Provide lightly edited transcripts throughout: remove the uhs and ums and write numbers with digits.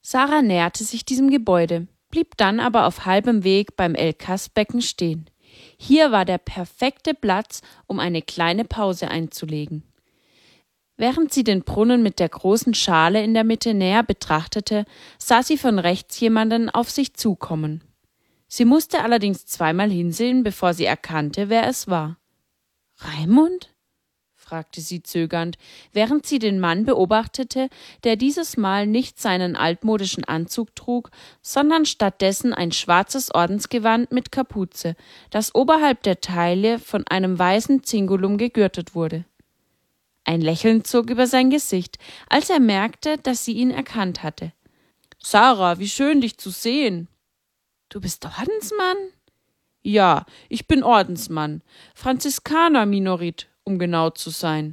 Sarah näherte sich diesem Gebäude, blieb dann aber auf halbem Weg beim El-Kas-Becken stehen. Hier war der perfekte Platz, um eine kleine Pause einzulegen. Während sie den Brunnen mit der großen Schale in der Mitte näher betrachtete, sah sie von rechts jemanden auf sich zukommen. Sie musste allerdings zweimal hinsehen, bevor sie erkannte, wer es war. »Raimund?« fragte sie zögernd, während sie den Mann beobachtete, der dieses Mal nicht seinen altmodischen Anzug trug, sondern stattdessen ein schwarzes Ordensgewand mit Kapuze, das oberhalb der Taille von einem weißen Zingulum gegürtet wurde. Ein Lächeln zog über sein Gesicht, als er merkte, dass sie ihn erkannt hatte. »Sarah, wie schön, dich zu sehen!« »Du bist Ordensmann?« »Ja, ich bin Ordensmann, Franziskaner-Minorit, um genau zu sein.«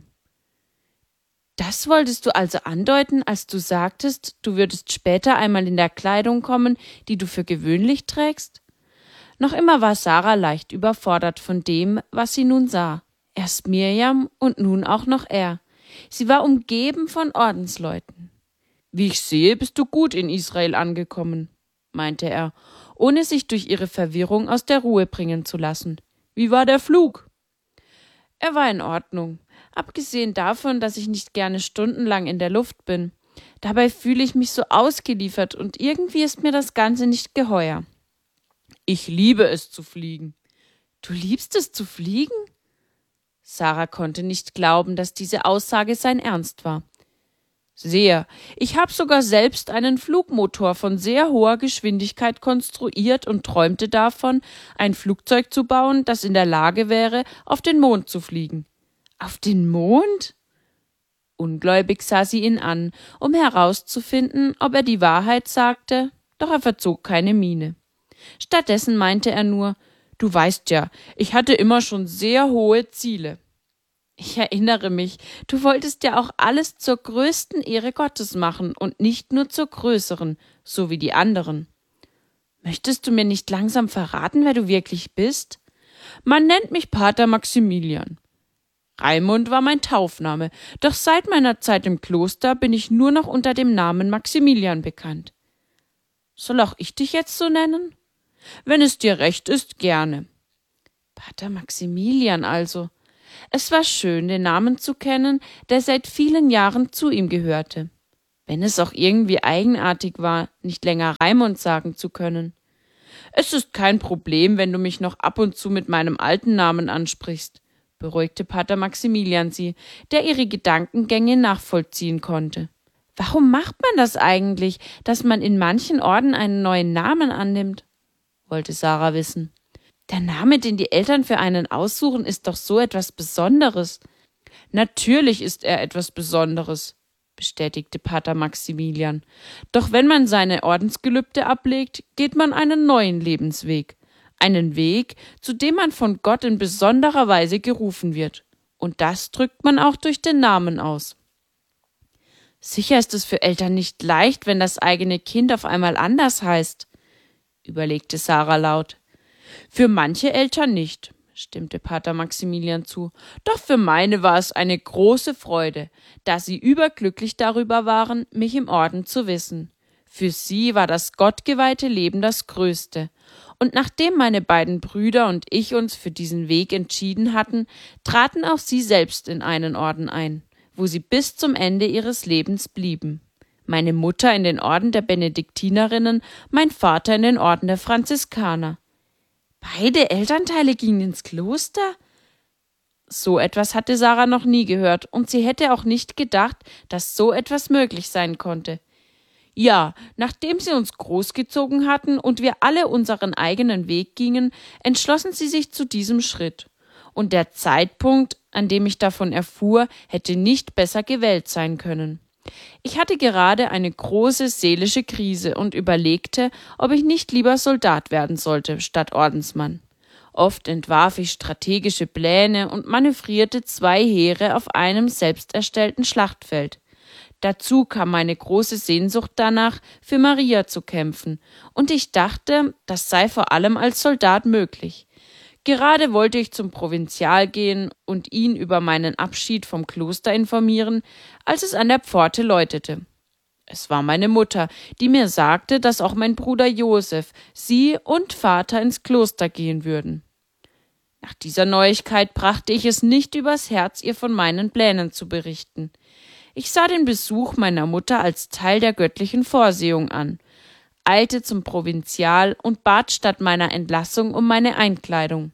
»Das wolltest du also andeuten, als du sagtest, du würdest später einmal in der Kleidung kommen, die du für gewöhnlich trägst?« Noch immer war Sarah leicht überfordert von dem, was sie nun sah. Erst Mirjam und nun auch noch er. Sie war umgeben von Ordensleuten. »Wie ich sehe, bist du gut in Israel angekommen«, meinte er, ohne sich durch ihre Verwirrung aus der Ruhe bringen zu lassen. »Wie war der Flug?« Er war in Ordnung, abgesehen davon, dass ich nicht gerne stundenlang in der Luft bin. Dabei fühle ich mich so ausgeliefert und irgendwie ist mir das Ganze nicht geheuer. »Ich liebe es zu fliegen.« »Du liebst es zu fliegen?« Sarah konnte nicht glauben, dass diese Aussage sein Ernst war. »Sehr. Ich habe sogar selbst einen Flugmotor von sehr hoher Geschwindigkeit konstruiert und träumte davon, ein Flugzeug zu bauen, das in der Lage wäre, auf den Mond zu fliegen.« »Auf den Mond?« Ungläubig sah sie ihn an, um herauszufinden, ob er die Wahrheit sagte, doch er verzog keine Miene. Stattdessen meinte er nur: »Du weißt ja, ich hatte immer schon sehr hohe Ziele.« »Ich erinnere mich, du wolltest ja auch alles zur größten Ehre Gottes machen und nicht nur zur größeren, so wie die anderen.« »Möchtest du mir nicht langsam verraten, wer du wirklich bist?« »Man nennt mich Pater Maximilian. Raimund war mein Taufname, doch seit meiner Zeit im Kloster bin ich nur noch unter dem Namen Maximilian bekannt.« »Soll auch ich dich jetzt so nennen?« »Wenn es dir recht ist, gerne.« Pater Maximilian also. Es war schön, den Namen zu kennen, der seit vielen Jahren zu ihm gehörte. Wenn es auch irgendwie eigenartig war, nicht länger Raimund sagen zu können. »Es ist kein Problem, wenn du mich noch ab und zu mit meinem alten Namen ansprichst«, beruhigte Pater Maximilian sie, der ihre Gedankengänge nachvollziehen konnte. »Warum macht man das eigentlich, dass man in manchen Orden einen neuen Namen annimmt?« wollte Sarah wissen. »Der Name, den die Eltern für einen aussuchen, ist doch so etwas Besonderes.« »Natürlich ist er etwas Besonderes«, bestätigte Pater Maximilian. »Doch wenn man seine Ordensgelübde ablegt, geht man einen neuen Lebensweg. Einen Weg, zu dem man von Gott in besonderer Weise gerufen wird. Und das drückt man auch durch den Namen aus.« »Sicher ist es für Eltern nicht leicht, wenn das eigene Kind auf einmal anders heißt«, überlegte Sarah laut. »Für manche Eltern nicht«, stimmte Pater Maximilian zu, »doch für meine war es eine große Freude, da sie überglücklich darüber waren, mich im Orden zu wissen. Für sie war das gottgeweihte Leben das Größte, und nachdem meine beiden Brüder und ich uns für diesen Weg entschieden hatten, traten auch sie selbst in einen Orden ein, wo sie bis zum Ende ihres Lebens blieben. Meine Mutter in den Orden der Benediktinerinnen, mein Vater in den Orden der Franziskaner. Beide Elternteile gingen ins Kloster? So etwas hatte Sarah noch nie gehört, und sie hätte auch nicht gedacht, dass so etwas möglich sein konnte. Ja, nachdem sie uns großgezogen hatten und wir alle unseren eigenen Weg gingen, entschlossen sie sich zu diesem Schritt. Und der Zeitpunkt, an dem ich davon erfuhr, hätte nicht besser gewählt sein können. Ich hatte gerade eine große seelische Krise und überlegte, ob ich nicht lieber Soldat werden sollte, statt Ordensmann. Oft entwarf ich strategische Pläne und manövrierte 2 Heere auf einem selbst erstellten Schlachtfeld. Dazu kam meine große Sehnsucht danach, für Maria zu kämpfen, und ich dachte, das sei vor allem als Soldat möglich. Gerade wollte ich zum Provinzial gehen und ihn über meinen Abschied vom Kloster informieren, als es an der Pforte läutete. Es war meine Mutter, die mir sagte, dass auch mein Bruder Josef, sie und Vater ins Kloster gehen würden. Nach dieser Neuigkeit brachte ich es nicht übers Herz, ihr von meinen Plänen zu berichten. Ich sah den Besuch meiner Mutter als Teil der göttlichen Vorsehung an, eilte zum Provinzial und bat statt meiner Entlassung um meine Einkleidung.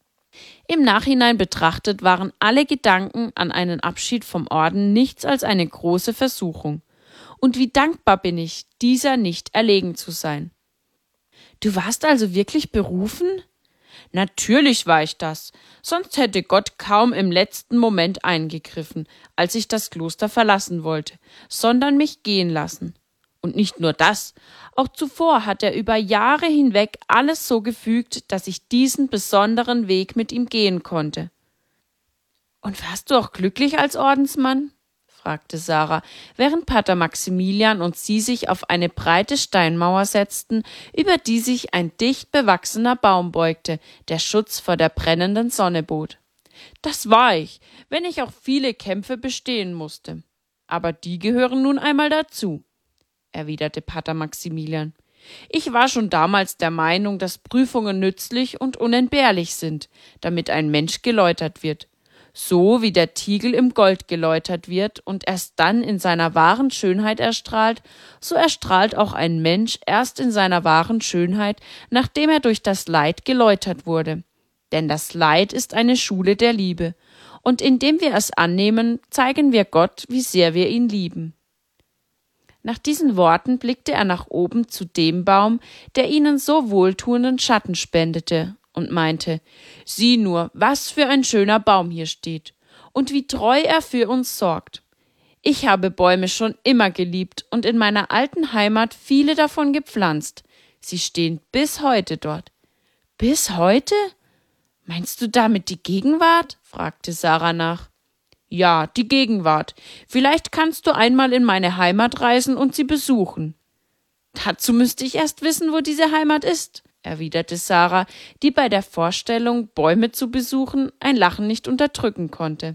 Im Nachhinein betrachtet waren alle Gedanken an einen Abschied vom Orden nichts als eine große Versuchung. Und wie dankbar bin ich, dieser nicht erlegen zu sein. Du warst also wirklich berufen? Natürlich war ich das, sonst hätte Gott kaum im letzten Moment eingegriffen, als ich das Kloster verlassen wollte, sondern mich gehen lassen. Und nicht nur das, auch zuvor hat er über Jahre hinweg alles so gefügt, dass ich diesen besonderen Weg mit ihm gehen konnte. Und warst du auch glücklich als Ordensmann? Fragte Sarah, während Pater Maximilian und sie sich auf eine breite Steinmauer setzten, über die sich ein dicht bewachsener Baum beugte, der Schutz vor der brennenden Sonne bot. Das war ich, wenn ich auch viele Kämpfe bestehen musste. Aber die gehören nun einmal dazu, erwiderte Pater Maximilian. Ich war schon damals der Meinung, dass Prüfungen nützlich und unentbehrlich sind, damit ein Mensch geläutert wird. So wie der Tigel im Gold geläutert wird und erst dann in seiner wahren Schönheit erstrahlt, so erstrahlt auch ein Mensch erst in seiner wahren Schönheit, nachdem er durch das Leid geläutert wurde. Denn das Leid ist eine Schule der Liebe, und indem wir es annehmen, zeigen wir Gott, wie sehr wir ihn lieben. Nach diesen Worten blickte er nach oben zu dem Baum, der ihnen so wohltuenden Schatten spendete, und meinte, sieh nur, was für ein schöner Baum hier steht und wie treu er für uns sorgt. Ich habe Bäume schon immer geliebt und in meiner alten Heimat viele davon gepflanzt. Sie stehen bis heute dort. Bis heute? Meinst du damit die Gegenwart? Fragte Sarah nach. Ja, die Gegenwart. Vielleicht kannst du einmal in meine Heimat reisen und sie besuchen. Dazu müsste ich erst wissen, wo diese Heimat ist, erwiderte Sarah, die bei der Vorstellung, Bäume zu besuchen, ein Lachen nicht unterdrücken konnte.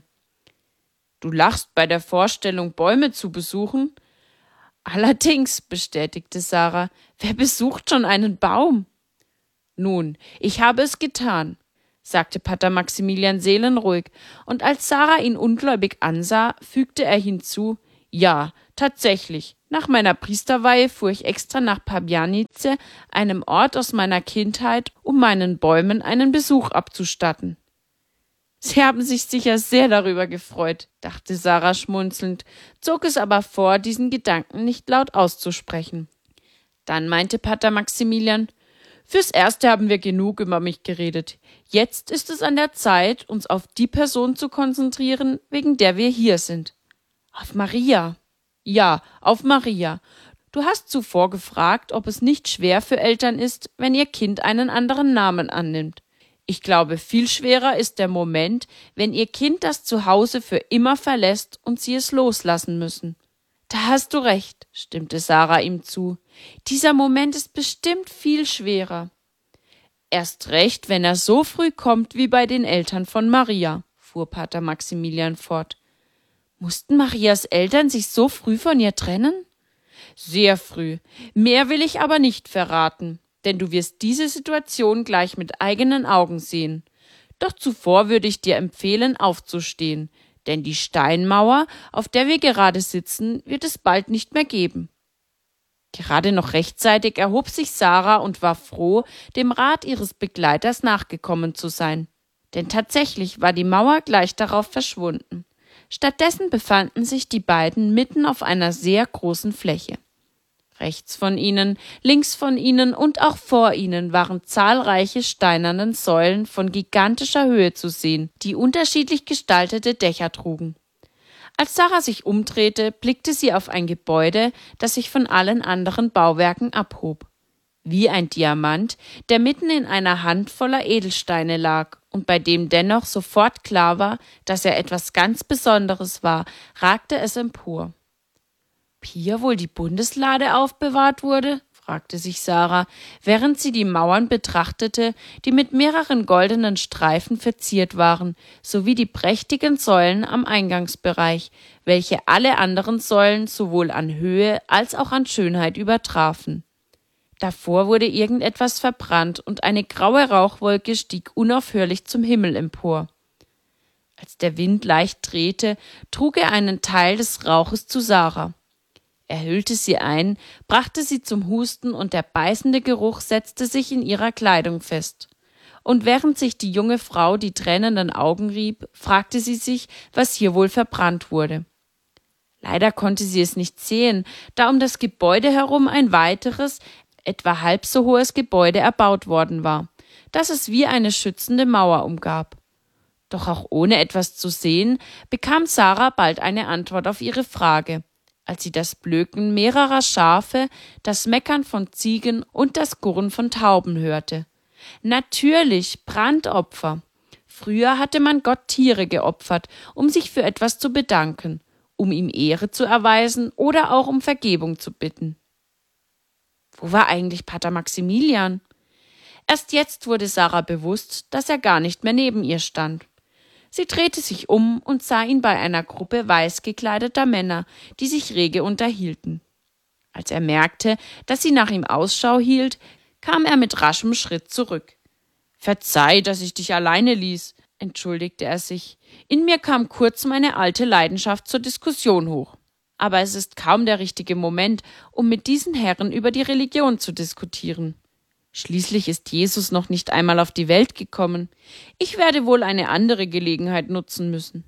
Du lachst bei der Vorstellung, Bäume zu besuchen? Allerdings, bestätigte Sarah, wer besucht schon einen Baum? Nun, ich habe es getan, sagte Pater Maximilian seelenruhig, und als Sarah ihn ungläubig ansah, fügte er hinzu, ja, tatsächlich, nach meiner Priesterweihe fuhr ich extra nach Pabianice, einem Ort aus meiner Kindheit, um meinen Bäumen einen Besuch abzustatten. Sie haben sich sicher sehr darüber gefreut, dachte Sarah schmunzelnd, zog es aber vor, diesen Gedanken nicht laut auszusprechen. Dann meinte Pater Maximilian, fürs Erste haben wir genug über mich geredet. Jetzt ist es an der Zeit, uns auf die Person zu konzentrieren, wegen der wir hier sind. Auf Maria. Ja, auf Maria. Du hast zuvor gefragt, ob es nicht schwer für Eltern ist, wenn ihr Kind einen anderen Namen annimmt. Ich glaube, viel schwerer ist der Moment, wenn ihr Kind das Zuhause für immer verlässt und sie es loslassen müssen. Da hast du recht, stimmte Sarah ihm zu. Dieser Moment ist bestimmt viel schwerer. Erst recht, wenn er so früh kommt wie bei den Eltern von Maria, fuhr Pater Maximilian fort. Mussten Marias Eltern sich so früh von ihr trennen? Sehr früh. Mehr will ich aber nicht verraten, denn du wirst diese Situation gleich mit eigenen Augen sehen. Doch zuvor würde ich dir empfehlen, aufzustehen, denn die Steinmauer, auf der wir gerade sitzen, wird es bald nicht mehr geben. Gerade noch rechtzeitig erhob sich Sarah und war froh, dem Rat ihres Begleiters nachgekommen zu sein. Denn tatsächlich war die Mauer gleich darauf verschwunden. Stattdessen befanden sich die beiden mitten auf einer sehr großen Fläche. Rechts von ihnen, links von ihnen und auch vor ihnen waren zahlreiche steinerne Säulen von gigantischer Höhe zu sehen, die unterschiedlich gestaltete Dächer trugen. Als Sarah sich umdrehte, blickte sie auf ein Gebäude, das sich von allen anderen Bauwerken abhob. Wie ein Diamant, der mitten in einer Hand voller Edelsteine lag und bei dem dennoch sofort klar war, dass er etwas ganz Besonderes war, ragte es empor. Hier wohl die Bundeslade aufbewahrt wurde? fragte sich Sarah, während sie die Mauern betrachtete, die mit mehreren goldenen Streifen verziert waren, sowie die prächtigen Säulen am Eingangsbereich, welche alle anderen Säulen sowohl an Höhe als auch an Schönheit übertrafen. Davor wurde irgendetwas verbrannt und eine graue Rauchwolke stieg unaufhörlich zum Himmel empor. Als der Wind leicht drehte, trug er einen Teil des Rauches zu Sarah. Er hüllte sie ein, brachte sie zum Husten und der beißende Geruch setzte sich in ihrer Kleidung fest. Und während sich die junge Frau die tränenden Augen rieb, fragte sie sich, was hier wohl verbrannt wurde. Leider konnte sie es nicht sehen, da um das Gebäude herum ein weiteres, etwa halb so hohes Gebäude erbaut worden war, das es wie eine schützende Mauer umgab. Doch auch ohne etwas zu sehen, bekam Sarah bald eine Antwort auf ihre Frage, als sie das Blöken mehrerer Schafe, das Meckern von Ziegen und das Gurren von Tauben hörte. Natürlich Brandopfer. Früher hatte man Gott Tiere geopfert, um sich für etwas zu bedanken, um ihm Ehre zu erweisen oder auch um Vergebung zu bitten. Wo war eigentlich Pater Maximilian? Erst jetzt wurde Sarah bewusst, dass er gar nicht mehr neben ihr stand. Sie drehte sich um und sah ihn bei einer Gruppe weiß gekleideter Männer, die sich rege unterhielten. Als er merkte, dass sie nach ihm Ausschau hielt, kam er mit raschem Schritt zurück. »Verzeih, dass ich dich alleine ließ«, entschuldigte er sich. »In mir kam kurz meine alte Leidenschaft zur Diskussion hoch. Aber es ist kaum der richtige Moment, um mit diesen Herren über die Religion zu diskutieren. Schließlich ist Jesus noch nicht einmal auf die Welt gekommen. Ich werde wohl eine andere Gelegenheit nutzen müssen.«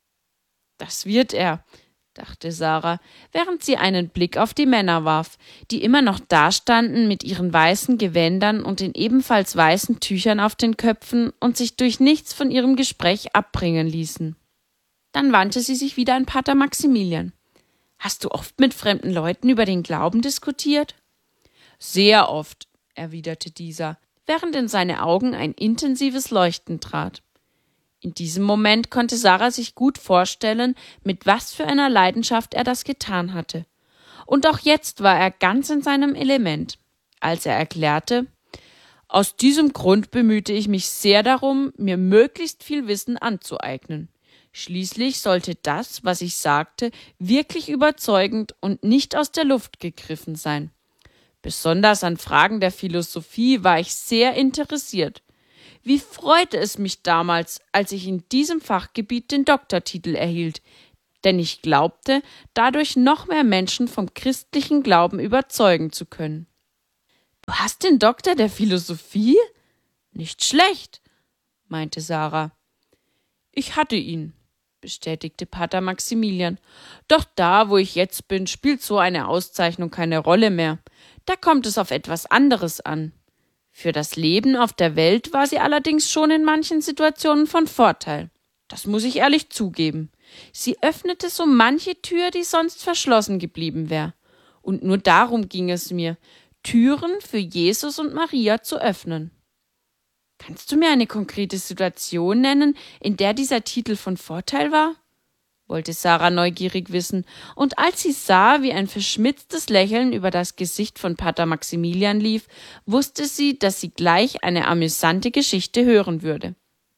»Das wird er«, dachte Sarah, während sie einen Blick auf die Männer warf, die immer noch dastanden mit ihren weißen Gewändern und den ebenfalls weißen Tüchern auf den Köpfen und sich durch nichts von ihrem Gespräch abbringen ließen. Dann wandte sie sich wieder an Pater Maximilian. »Hast du oft mit fremden Leuten über den Glauben diskutiert?« »Sehr oft«, erwiderte dieser, während in seine Augen ein intensives Leuchten trat. In diesem Moment konnte Sarah sich gut vorstellen, mit was für einer Leidenschaft er das getan hatte. Und auch jetzt war er ganz in seinem Element, als er erklärte: »Aus diesem Grund bemühte ich mich sehr darum, mir möglichst viel Wissen anzueignen. Schließlich sollte das, was ich sagte, wirklich überzeugend und nicht aus der Luft gegriffen sein. Besonders an Fragen der Philosophie war ich sehr interessiert. Wie freute es mich damals, als ich in diesem Fachgebiet den Doktortitel erhielt, denn ich glaubte, dadurch noch mehr Menschen vom christlichen Glauben überzeugen zu können.« »Du hast den Doktor der Philosophie? Nicht schlecht«, meinte Sarah. »Ich hatte ihn«, bestätigte Pater Maximilian. »Doch da, wo ich jetzt bin, spielt so eine Auszeichnung keine Rolle mehr. Da kommt es auf etwas anderes an. Für das Leben auf der Welt war sie allerdings schon in manchen Situationen von Vorteil. Das muss ich ehrlich zugeben. Sie öffnete so manche Tür, die sonst verschlossen geblieben wäre. Und nur darum ging es mir, Türen für Jesus und Maria zu öffnen.« »Kannst du mir eine konkrete Situation nennen, in der dieser Titel von Vorteil war?« wollte Sarah neugierig wissen, und als sie sah, wie ein verschmitztes Lächeln über das Gesicht von Pater Maximilian lief, wusste sie, dass sie gleich eine amüsante Geschichte hören würde.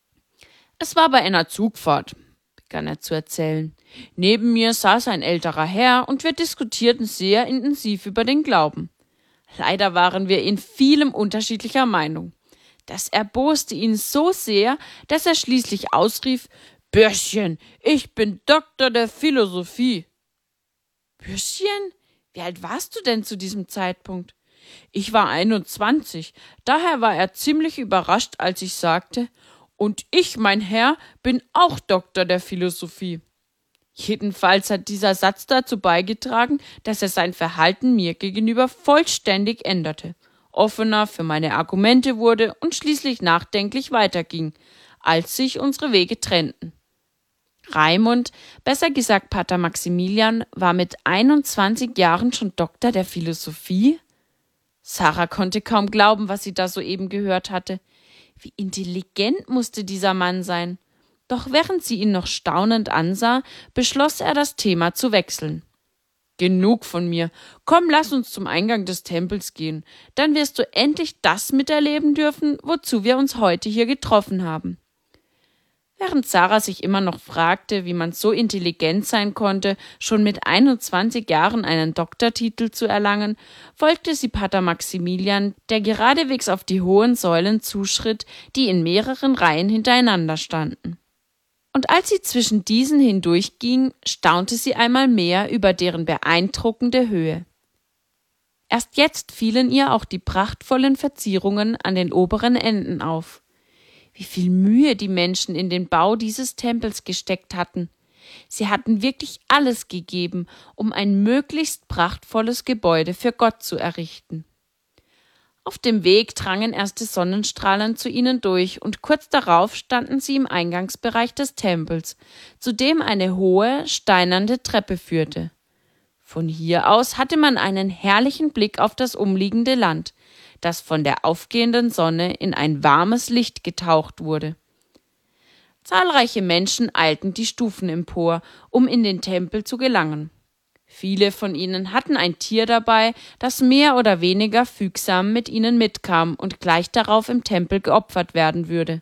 »Es war bei einer Zugfahrt«, begann er zu erzählen. »Neben mir saß ein älterer Herr und wir diskutierten sehr intensiv über den Glauben. Leider waren wir in vielem unterschiedlicher Meinung. Das erboste ihn so sehr, dass er schließlich ausrief: »Bürschchen, ich bin Doktor der Philosophie.« »Bürschchen? Wie alt warst du denn zu diesem Zeitpunkt?« »Ich war 21, daher war er ziemlich überrascht, als ich sagte: »Und ich, mein Herr, bin auch Doktor der Philosophie.« Jedenfalls hat dieser Satz dazu beigetragen, dass er sein Verhalten mir gegenüber vollständig änderte, offener für meine Argumente wurde und schließlich nachdenklich weiterging, als sich unsere Wege trennten.« Raimund, besser gesagt Pater Maximilian, war mit 21 Jahren schon Doktor der Philosophie? Sarah konnte kaum glauben, was sie da soeben gehört hatte. Wie intelligent musste dieser Mann sein. Doch während sie ihn noch staunend ansah, beschloss er, das Thema zu wechseln. Genug von mir. Komm, lass uns zum Eingang des Tempels gehen. Dann wirst du endlich das miterleben dürfen, wozu wir uns heute hier getroffen haben. Während Sarah sich immer noch fragte, wie man so intelligent sein konnte, schon mit 21 Jahren einen Doktortitel zu erlangen, folgte sie Pater Maximilian, der geradewegs auf die hohen Säulen zuschritt, die in mehreren Reihen hintereinander standen. Und als sie zwischen diesen hindurchging, staunte sie einmal mehr über deren beeindruckende Höhe. Erst jetzt fielen ihr auch die prachtvollen Verzierungen an den oberen Enden auf. Wie viel Mühe die Menschen in den Bau dieses Tempels gesteckt hatten. Sie hatten wirklich alles gegeben, um ein möglichst prachtvolles Gebäude für Gott zu errichten. Auf dem Weg drangen erste Sonnenstrahlen zu ihnen durch, und kurz darauf standen sie im Eingangsbereich des Tempels, zu dem eine hohe, steinerne Treppe führte. Von hier aus hatte man einen herrlichen Blick auf das umliegende Land, das von der aufgehenden Sonne in ein warmes Licht getaucht wurde. Zahlreiche Menschen eilten die Stufen empor, um in den Tempel zu gelangen. Viele von ihnen hatten ein Tier dabei, das mehr oder weniger fügsam mit ihnen mitkam und gleich darauf im Tempel geopfert werden würde.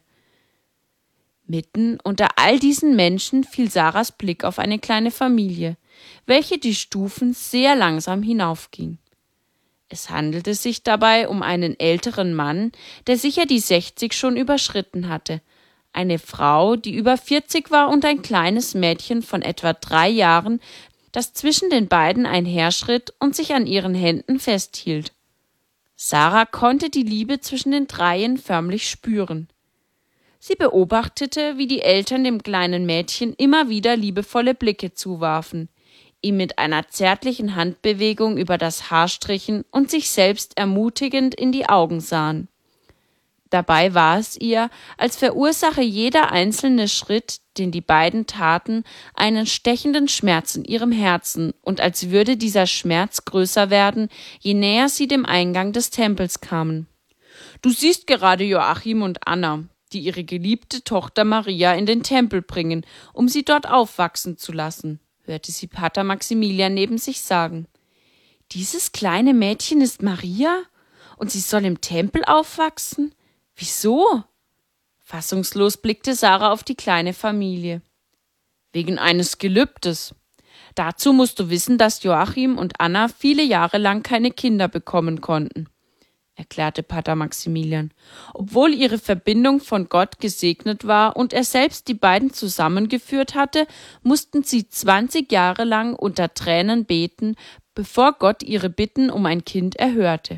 Mitten unter all diesen Menschen fiel Sarahs Blick auf eine kleine Familie, welche die Stufen sehr langsam hinaufging. Es handelte sich dabei um einen älteren Mann, der sicher die 60 schon überschritten hatte, eine Frau, die über 40 war, und ein kleines Mädchen von etwa 3 Jahren, das zwischen den beiden einherschritt und sich an ihren Händen festhielt. Sarah konnte die Liebe zwischen den Dreien förmlich spüren. Sie beobachtete, wie die Eltern dem kleinen Mädchen immer wieder liebevolle Blicke zuwarfen, ihm mit einer zärtlichen Handbewegung über das Haar strichen und sich selbst ermutigend in die Augen sahen. Dabei war es ihr, als verursache jeder einzelne Schritt, den die beiden taten, einen stechenden Schmerz in ihrem Herzen, und als würde dieser Schmerz größer werden, je näher sie dem Eingang des Tempels kamen. »Du siehst gerade Joachim und Anna, die ihre geliebte Tochter Maria in den Tempel bringen, um sie dort aufwachsen zu lassen«, hörte sie Pater Maximilian neben sich sagen. »Dieses kleine Mädchen ist Maria? Und sie soll im Tempel aufwachsen? Wieso?« Fassungslos blickte Sarah auf die kleine Familie. »Wegen eines Gelübdes. Dazu musst du wissen, dass Joachim und Anna viele Jahre lang keine Kinder bekommen konnten«, erklärte Pater Maximilian. Obwohl ihre Verbindung von Gott gesegnet war und er selbst die beiden zusammengeführt hatte, mussten sie 20 Jahre lang unter Tränen beten, bevor Gott ihre Bitten um ein Kind erhörte.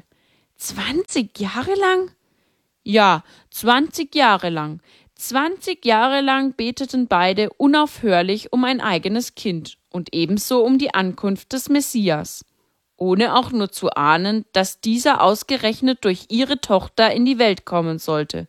20 Jahre lang? Ja, 20 Jahre lang. 20 Jahre lang beteten beide unaufhörlich um ein eigenes Kind und ebenso um die Ankunft des Messias, ohne auch nur zu ahnen, dass dieser ausgerechnet durch ihre Tochter in die Welt kommen sollte.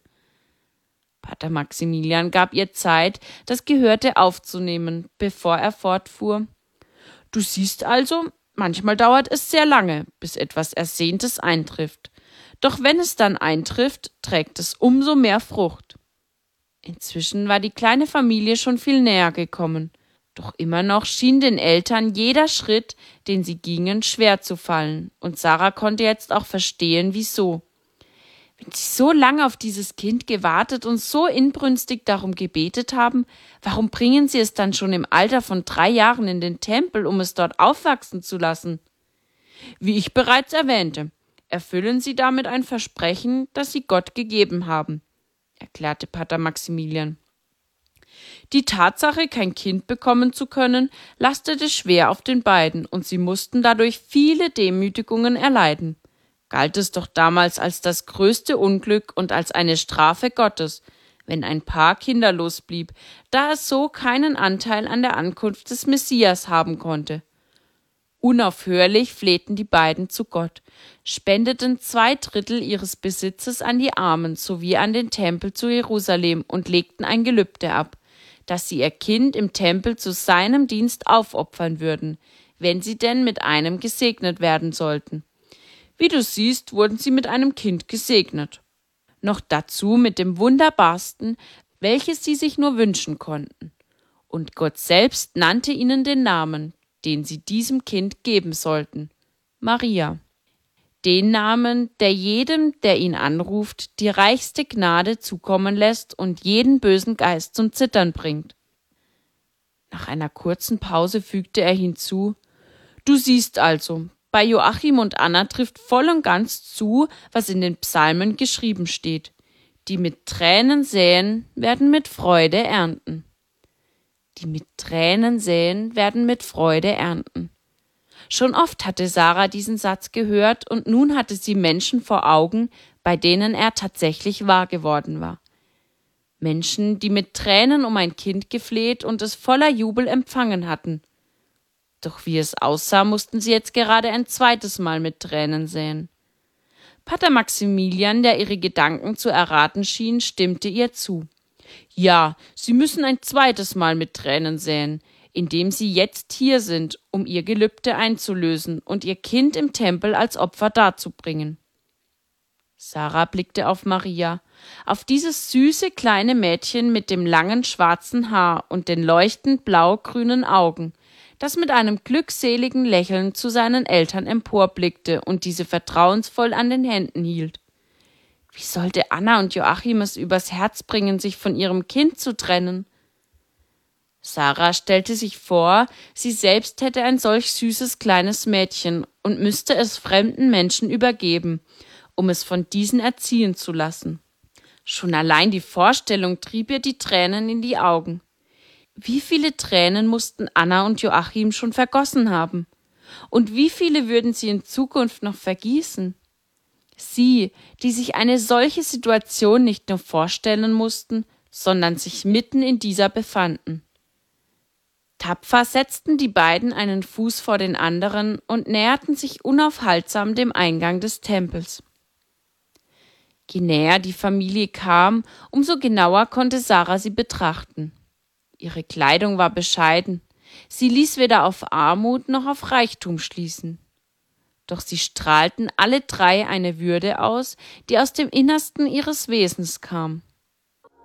Pater Maximilian gab ihr Zeit, das Gehörte aufzunehmen, bevor er fortfuhr. »Du siehst also, manchmal dauert es sehr lange, bis etwas Ersehntes eintrifft. Doch wenn es dann eintrifft, trägt es umso mehr Frucht.« Inzwischen war die kleine Familie schon viel näher gekommen. Doch immer noch schien den Eltern jeder Schritt, den sie gingen, schwer zu fallen, und Sarah konnte jetzt auch verstehen, wieso. Wenn sie so lange auf dieses Kind gewartet und so inbrünstig darum gebetet haben, warum bringen sie es dann schon im Alter von 3 Jahren in den Tempel, um es dort aufwachsen zu lassen? Wie ich bereits erwähnte, erfüllen sie damit ein Versprechen, das sie Gott gegeben haben, erklärte Pater Maximilian. Die Tatsache, kein Kind bekommen zu können, lastete schwer auf den beiden, und sie mussten dadurch viele Demütigungen erleiden. Galt es doch damals als das größte Unglück und als eine Strafe Gottes, wenn ein Paar kinderlos blieb, da es so keinen Anteil an der Ankunft des Messias haben konnte. Unaufhörlich flehten die beiden zu Gott, spendeten 2/3 ihres Besitzes an die Armen sowie an den Tempel zu Jerusalem und legten ein Gelübde ab, dass sie ihr Kind im Tempel zu seinem Dienst aufopfern würden, wenn sie denn mit einem gesegnet werden sollten. Wie du siehst, wurden sie mit einem Kind gesegnet. Noch dazu mit dem Wunderbarsten, welches sie sich nur wünschen konnten. Und Gott selbst nannte ihnen den Namen, den sie diesem Kind geben sollten: Maria. Den Namen, der jedem, der ihn anruft, die reichste Gnade zukommen lässt und jeden bösen Geist zum Zittern bringt. Nach einer kurzen Pause fügte er hinzu: Du siehst also, bei Joachim und Anna trifft voll und ganz zu, was in den Psalmen geschrieben steht. Die mit Tränen säen, werden mit Freude ernten. Die mit Tränen säen, werden mit Freude ernten. Schon oft hatte Sarah diesen Satz gehört und nun hatte sie Menschen vor Augen, bei denen er tatsächlich wahr geworden war. Menschen, die mit Tränen um ein Kind gefleht und es voller Jubel empfangen hatten. Doch wie es aussah, mussten sie jetzt gerade ein zweites Mal mit Tränen säen. Pater Maximilian, der ihre Gedanken zu erraten schien, stimmte ihr zu. Ja, sie müssen ein zweites Mal mit Tränen säen, indem sie jetzt hier sind, um ihr Gelübde einzulösen und ihr Kind im Tempel als Opfer darzubringen. Sarah blickte auf Maria, auf dieses süße kleine Mädchen mit dem langen schwarzen Haar und den leuchtend blau-grünen Augen, das mit einem glückseligen Lächeln zu seinen Eltern emporblickte und diese vertrauensvoll an den Händen hielt. Wie sollte Anna und Joachim es übers Herz bringen, sich von ihrem Kind zu trennen? Sarah stellte sich vor, sie selbst hätte ein solch süßes kleines Mädchen und müsste es fremden Menschen übergeben, um es von diesen erziehen zu lassen. Schon allein die Vorstellung trieb ihr die Tränen in die Augen. Wie viele Tränen mussten Anna und Joachim schon vergossen haben? Und wie viele würden sie in Zukunft noch vergießen? Sie, die sich eine solche Situation nicht nur vorstellen mussten, sondern sich mitten in dieser befanden. Tapfer setzten die beiden einen Fuß vor den anderen und näherten sich unaufhaltsam dem Eingang des Tempels. Je näher die Familie kam, umso genauer konnte Sarah sie betrachten. Ihre Kleidung war bescheiden, sie ließ weder auf Armut noch auf Reichtum schließen. Doch sie strahlten alle drei eine Würde aus, die aus dem Innersten ihres Wesens kam.